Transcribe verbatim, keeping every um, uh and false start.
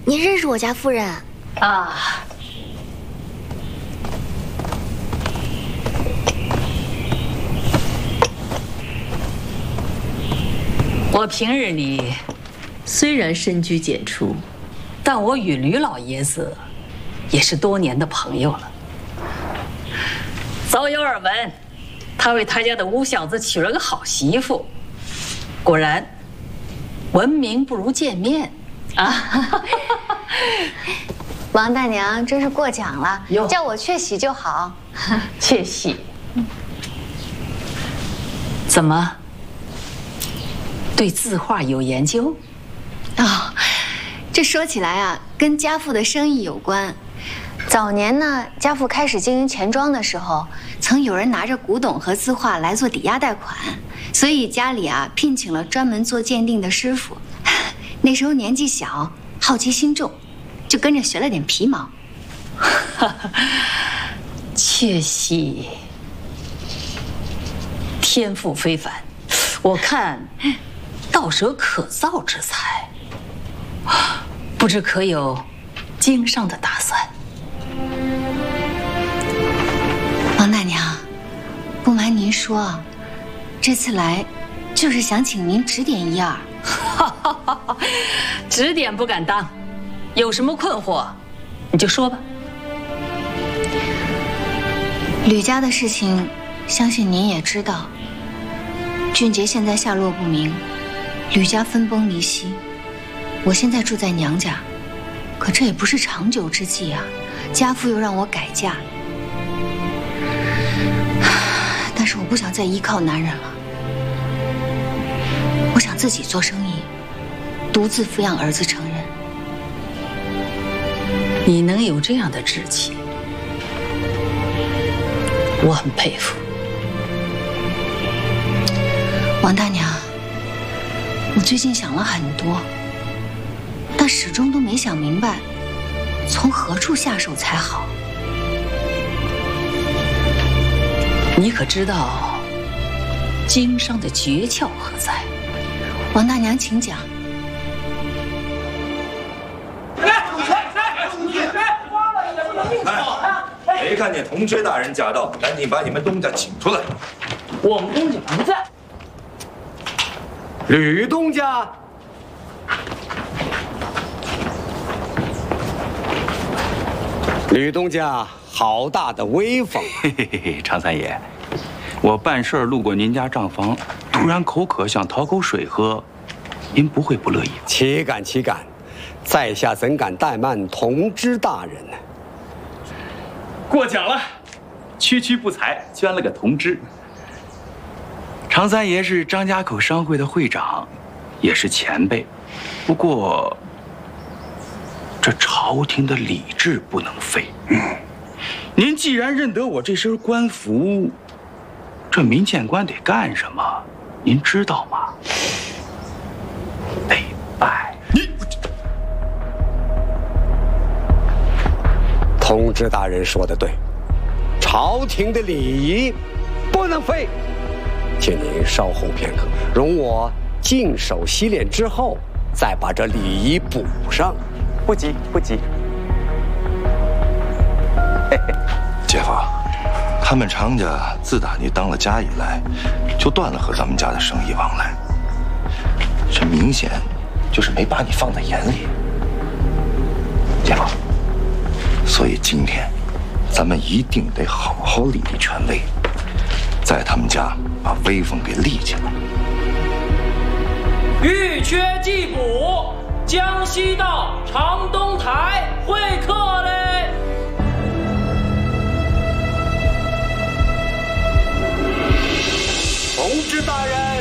您认识我家夫人啊？我平日里虽然深居简出，但我与吕老爷子也是多年的朋友了。早有耳闻，他为他家的五小子娶了个好媳妇，果然闻名不如见面啊！ 王大娘真是过奖了，叫我雀喜就好。 雀喜，怎么？对字画有研究？ 哦，这说起来啊，跟家父的生意有关。早年呢，家父开始经营钱庄的时候，曾有人拿着古董和字画来做抵押贷款，所以家里啊聘请了专门做鉴定的师傅。那时候年纪小，好奇心重，就跟着学了点皮毛。 确喜，天赋非凡，我看道舍可造之才，不知可有经商的打算？ 王大娘，不瞒您说，这次来就是想请您指点一二。 指点不敢当，有什么困惑你就说吧。 吕家的事情，相信您也知道。俊杰现在下落不明，吕家分崩离析。我现在住在娘家，可这也不是长久之计啊。家父又让我改嫁，但是我不想再依靠男人了。我想自己做生意，独自抚养儿子成人。 你能有这样的志气，我很佩服。 王大娘，我最近想了很多，但始终都没想明白从何处下手才好。 你可知道经商的诀窍何在？ 王大娘，请讲。 哎，没看见同学大人驾到，赶紧把你们东家请出来。 我们东家不在。 吕东家，吕东家好大的威风！ 嘿嘿嘿嘿，常三爷，我办事路过您家账房，突然口渴，想讨口水喝，您不会不乐意吧？ 岂敢岂敢，在下怎敢怠慢同知大人呢？ 过奖了，区区不才，捐了个同知。常三爷是张家口商会的会长，也是前辈，不过这朝廷的礼制不能废。嗯，您既然认得我这身官服，这民谏官得干什么？您知道吗？得拜你。 同知大人说的对，朝廷的礼仪不能废。请您稍后片刻，容我净手洗脸之后，再把这礼仪补上。 不急不急。 姐夫，他们常家自打你当了家以来，就断了和咱们家的生意往来。这明显就是没把你放在眼里，姐夫。所以今天，咱们一定得好好立立权威，在他们家把威风给立起来。 玉缺祭补，江西道长东台会客嘞。